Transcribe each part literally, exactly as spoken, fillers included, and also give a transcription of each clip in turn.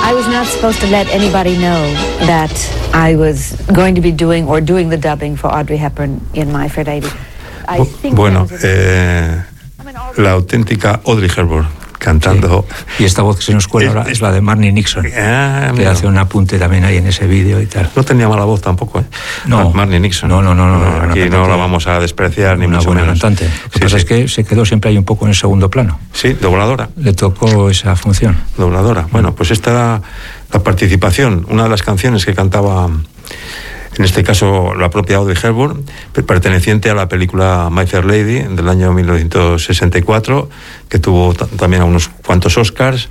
I was not supposed to let anybody know that I was going to be doing or doing the dubbing for Audrey Hepburn in My Fair Lady. I think bueno, eh, la auténtica Audrey Hepburn cantando. Sí. Y esta voz que se nos cuela ahora es la de Marnie Nixon, ah, que hace un apunte también ahí en ese vídeo y tal. No tenía mala voz tampoco, ¿eh? No, Marnie Nixon. No, no, no, no. no, no aquí no la vamos a despreciar ni una mucho buena menos. cantante. Lo que sí, pasa sí. es que se quedó siempre ahí un poco en el segundo plano. Sí, dobladora. Le tocó esa función. Dobladora. Bueno, pues esta era la participación, una de las canciones que cantaba, en este caso la propia Audrey Hepburn, perteneciente a la película My Fair Lady del año mil novecientos sesenta y cuatro, que tuvo t- también unos cuantos Oscars,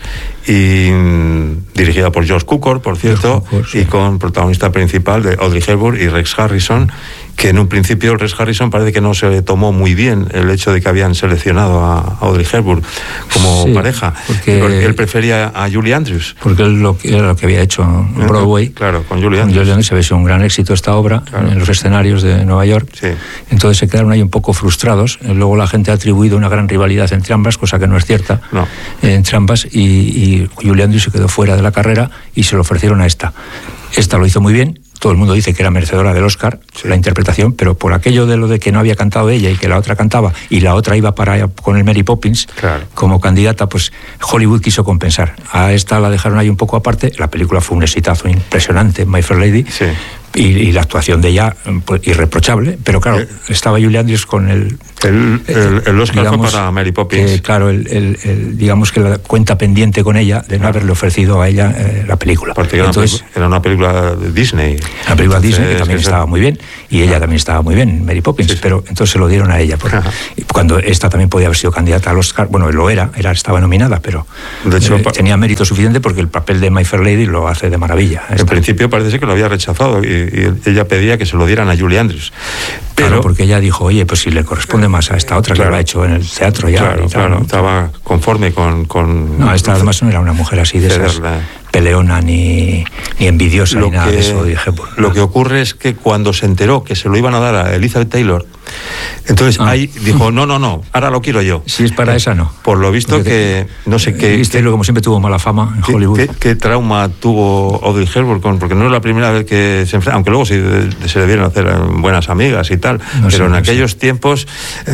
y mm, dirigida por George Cukor, por cierto, Cukor, sí. y con protagonista principal de Audrey Hepburn y Rex Harrison, que en un principio Rex Harrison parece que no se le tomó muy bien el hecho de que habían seleccionado a Audrey Hepburn como sí, pareja, porque, porque él prefería a Julie Andrews. Porque él lo que, era lo que había hecho en Broadway. Claro, con Julie Con Andrews. Julie Andrews había sido un gran éxito esta obra, claro, en los escenarios de Nueva York. Sí. Entonces se quedaron ahí un poco frustrados. Luego la gente ha atribuido una gran rivalidad entre ambas, cosa que no es cierta, no. entre ambas, y, y Julie Andrews se quedó fuera de la carrera y se lo ofrecieron a esta. Esta lo hizo muy bien. Todo el mundo dice que era merecedora del Oscar, sí, la interpretación, pero por aquello de lo de que no había cantado ella y que la otra cantaba y la otra iba para con el Mary Poppins, claro, como candidata, pues Hollywood quiso compensar. A esta la dejaron ahí un poco aparte. La película fue un exitazo impresionante, My Fair Lady. Sí. Y, y la actuación de ella, pues, irreprochable, pero claro, eh, estaba Julie Andrews con el... El, el, el Oscar digamos, fue para Mary Poppins. Que, claro, el, el, el, digamos que la cuenta pendiente con ella de no claro. haberle ofrecido a ella eh, la película. Porque era, Entonces, una, era una película de Disney. Una película entonces, Disney que también estaba ser... muy bien, y ella también estaba muy bien, Mary Poppins, sí, sí. pero entonces se lo dieron a ella. Porque, cuando esta también podía haber sido candidata al Oscar, bueno, lo era, era estaba nominada, pero de hecho, eh, tenía mérito suficiente porque el papel de My Fair Lady lo hace de maravilla. En esta. principio parece ser que lo había rechazado y, y ella pedía que se lo dieran a Julie Andrews. Pero, claro, porque ella dijo, oye, pues si le corresponde más a esta otra claro, que lo ha hecho en el teatro ya. Claro, y tal, claro, ¿no? estaba conforme con... con no, esta además no era una mujer así de esas peleona ni, ni envidiosa lo ni nada que, de eso. Dije, pues, lo que ocurre es que cuando se enteró que se lo iban a dar a Elizabeth Taylor, entonces ah. ahí dijo, no, no, no, ahora lo quiero yo. Si es para eh, esa, no. Por lo visto porque que, te, no sé qué... Elizabeth Taylor, como siempre, tuvo mala fama en qué, Hollywood. Qué, qué trauma tuvo Audrey Hepburn, con, porque no es la primera vez que se enfrenta, aunque luego sí de, de, se debieron hacer buenas amigas y tal, no pero sé, en no aquellos sé. tiempos...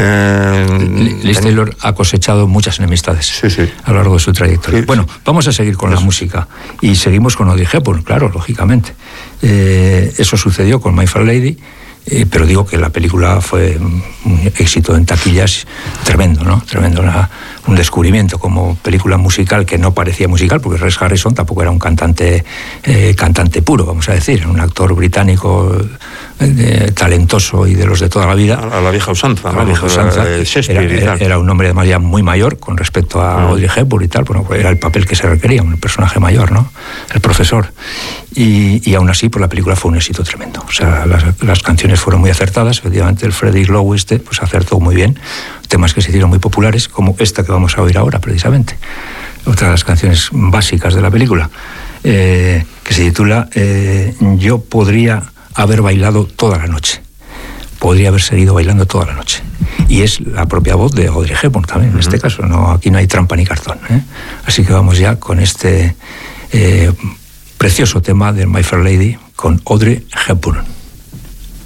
Eh, Liz en... Taylor ha cosechado muchas enemistades sí, sí. a lo largo de su trayectoria. Sí. Bueno, vamos a seguir con eso. La música. Y seguimos con Audrey Hepburn, claro, lógicamente. Eh, eso sucedió con My Fair Lady, eh, pero digo que la película fue un éxito en taquillas tremendo, ¿no? Tremendo, una, un descubrimiento como película musical que no parecía musical, porque Rex Harrison tampoco era un cantante eh, cantante puro, vamos a decir, un actor británico eh, talentoso y de los de toda la vida. A la vieja usanza, a la vieja usanza. Eh, era, era, era un hombre además ya muy mayor con respecto a Audrey Hepburn y tal, bueno, era el papel que se requería, un personaje mayor, ¿no? El profesor. Y, y aún así, pues la película fue un éxito tremendo. O sea, las, las canciones fueron muy acertadas, efectivamente, el Freddie Lowe este, pues acertó muy bien, temas que se hicieron muy populares, como esta que vamos a oír ahora, precisamente. Otra de las canciones básicas de la película, eh, que se titula eh, Yo podría haber bailado toda la noche. Podría haber seguido bailando toda la noche. Y es la propia voz de Audrey Hepburn también, en uh-huh. este caso. No, aquí no hay trampa ni cartón, ¿eh? Así que vamos ya con este eh, precioso tema de My Fair Lady con Audrey Hepburn.